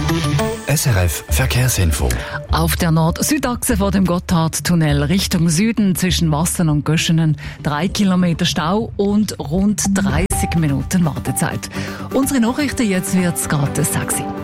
SRF Verkehrsinfo. Auf der Nord-Süd-Achse vor dem Gotthardtunnel Richtung Süden zwischen Wassen und Göschenen 3 Kilometer Stau und rund 30 Minuten Wartezeit. Unsere Nachrichten, jetzt wird's gerade sexy.